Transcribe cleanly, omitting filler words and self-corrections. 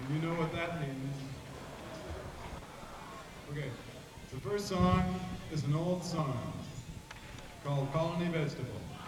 You know what that means. Okay, the first song is an old song called Colony Vegetable.